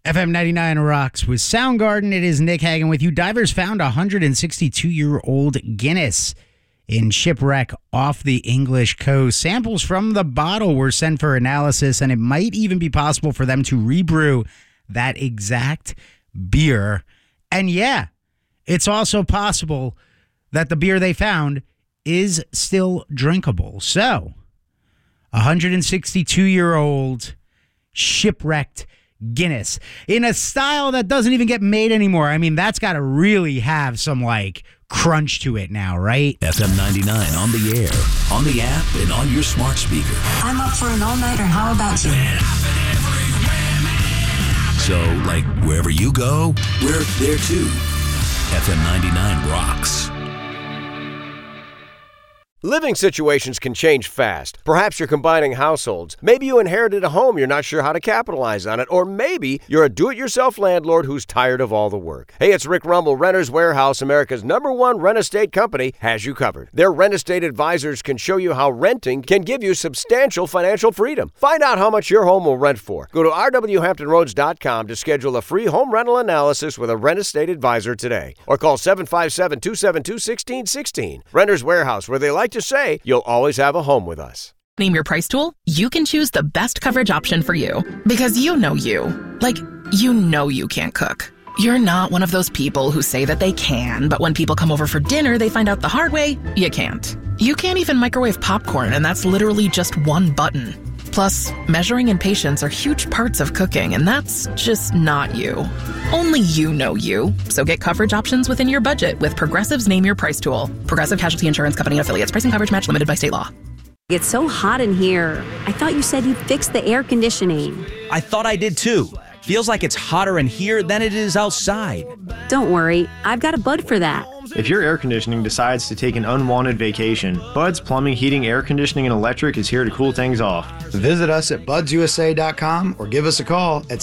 FM 99 rocks with Soundgarden. It is Nick Hagan with you. Divers found a 162-year-old Guinness in shipwreck off the English coast. Samples from the bottle were sent for analysis, and it might even be possible for them to rebrew that exact beer. And yeah, it's also possible that the beer they found is still drinkable. So, 162-year-old shipwrecked Guinness in a style that doesn't even get made anymore. I mean, that's got to really have some crunch to it now, right? FM 99 on the air, on the app, and on your smart speaker. I'm up for an all-nighter. How about you? So, wherever you go, we're there too. FM 99 rocks. Living situations can change fast. Perhaps you're combining households. Maybe you inherited a home, you're not sure how to capitalize on it. Or maybe you're a do-it-yourself landlord who's tired of all the work. Hey, it's Rick Rumble. Renters Warehouse, America's #1 rent estate company, has you covered. Their rent estate advisors can show you how renting can give you substantial financial freedom. Find out how much your home will rent for. Go to rwhamptonroads.com to schedule a free home rental analysis with a rent estate advisor today. Or call 757-272-1616. Renters Warehouse, where they like to say, you'll always have a home with us. Name Your Price tool, you can choose the best coverage option for you. Because you know you. You can't cook. You're not one of those people who say that they can, but when people come over for dinner, they find out the hard way, you can't. You can't even microwave popcorn, and that's literally just one button. Plus, measuring and patience are huge parts of cooking, and that's just not you. Only you know you. So get coverage options within your budget with Progressive's Name Your Price tool. Progressive Casualty Insurance Company and affiliates. Price and coverage match limited by state law. It's so hot in here. I thought you said you fixed the air conditioning. I thought I did too. Feels like it's hotter in here than it is outside. Don't worry, I've got a Bud for that. If your air conditioning decides to take an unwanted vacation, Bud's Plumbing, Heating, Air Conditioning, and Electric is here to cool things off. Visit us at budsusa.com or give us a call at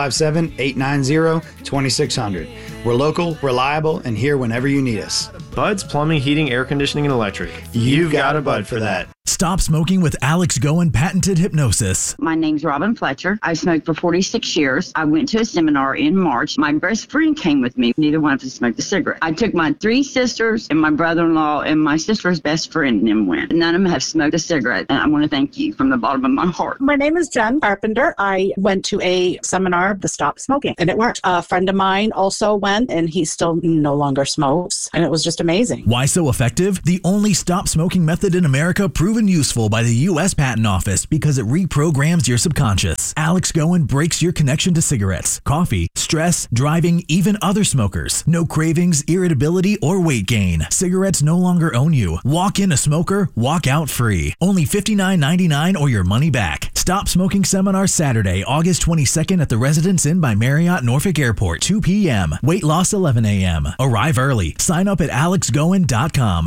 757-890-2600. We're local, reliable, and here whenever you need us. Bud's Plumbing, Heating, Air Conditioning, and Electric. You've got a Bud for that. Stop smoking with Alex Goen patented hypnosis. My name's Robin Fletcher. I smoked for 46 years. I went to a seminar in March. My best friend came with me. Neither one of us smoked a cigarette. I took my 3 sisters and my brother-in-law and my sister's best friend and them went. None of them have smoked a cigarette. And I want to thank you from the bottom of my heart. My name is Jen Carpenter. I went to a seminar to stop smoking and it worked. A friend of mine also went and he still no longer smokes. And it was just amazing. Why so effective? The only stop smoking method in America proven useful by the U.S. Patent Office because it reprograms your subconscious. Alex Goen breaks your connection to cigarettes, coffee, stress, driving, even other smokers. No cravings, irritability, or weight gain. Cigarettes no longer own you. Walk in a smoker, walk out free. Only $59.99 or your money back. Stop Smoking Seminar Saturday, August 22nd at the Residence Inn by Marriott Norfolk Airport, 2 p.m. Weight loss 11 a.m. Arrive early. Sign up at alexgoen.com.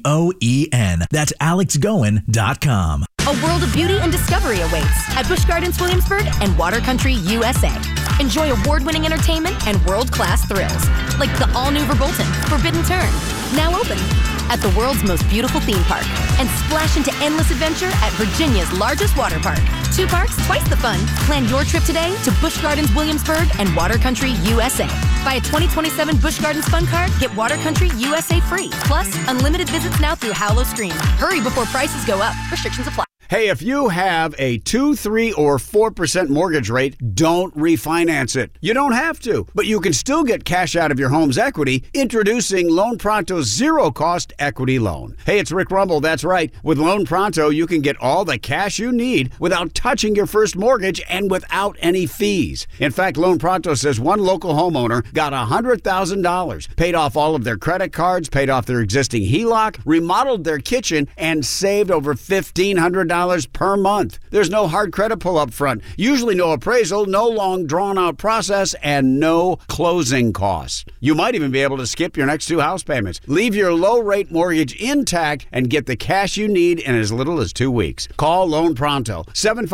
Goen. That's alexgoen.com. A world of beauty and discovery awaits at Busch Gardens Williamsburg and Water Country USA. Enjoy award-winning entertainment and world-class thrills, like the all-new Verbolten, Forbidden Turn, now open at the world's most beautiful theme park, and splash into endless adventure at Virginia's largest water park. 2 parks, twice the fun. Plan your trip today to Busch Gardens Williamsburg and Water Country USA. Buy a 2027 Busch Gardens Fun Card, get Water Country USA free. Plus, unlimited visits now through Howlo Stream. Hurry before prices go up. Restrictions apply. Hey, if you have a 2, 3, or 4% mortgage rate, don't refinance it. You don't have to, but you can still get cash out of your home's equity. Introducing Loan Pronto's zero-cost equity loan. Hey, it's Rick Rumble. That's right. With Loan Pronto, you can get all the cash you need without touching your first mortgage and without any fees. In fact, Loan Pronto says one local homeowner got $100,000, paid off all of their credit cards, paid off their existing HELOC, remodeled their kitchen, and saved over $1,500 per month. There's no hard credit pull up front, usually no appraisal, no long drawn out process, and no closing costs. You might even be able to skip your next 2 house payments. Leave your low rate mortgage intact and get the cash you need in as little as 2 weeks. Call Loan Pronto,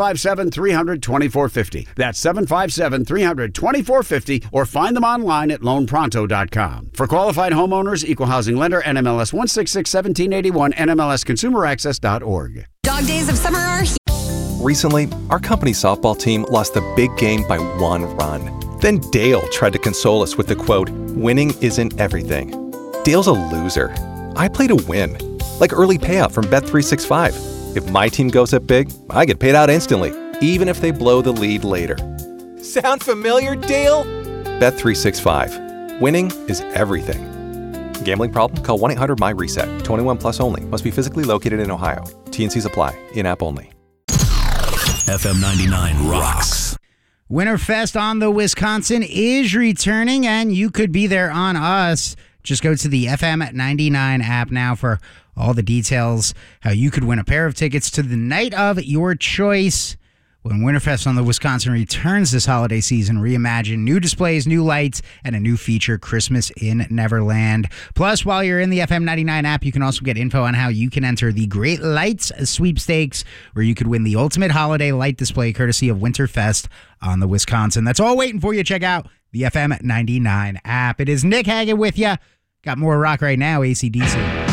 757-300-2450. That's 757-300-2450, or find them online at loanpronto.com. For qualified homeowners, equal housing lender, NMLS 1661781, NMLSconsumeraccess.org. Dog days of summer are here. Recently, our company softball team lost the big game by 1 run. Then Dale tried to console us with the quote, "Winning isn't everything." Dale's a loser. I play to win. Like early payout from Bet365. If my team goes up big, I get paid out instantly, even if they blow the lead later. Sound familiar, Dale? Bet365. Winning is everything. Gambling problem? Call 1-800-MY-RESET. 21 plus only. Must be physically located in Ohio. T&Cs apply. In-app only. FM 99 rocks. Winterfest on the Wisconsin is returning, and you could be there on us. Just go to the FM 99 app now for all the details, how you could win a pair of tickets to the night of your choice. When Winterfest on the Wisconsin returns this holiday season, reimagine new displays, new lights, and a new feature, Christmas in Neverland. Plus, while you're in the FM 99 app, you can also get info on how you can enter the Great Lights Sweepstakes, where you could win the ultimate holiday light display courtesy of Winterfest on the Wisconsin. That's all waiting for you. Check out the FM 99 app. It is Nick Hagan with you. Got more rock right now, AC/DC.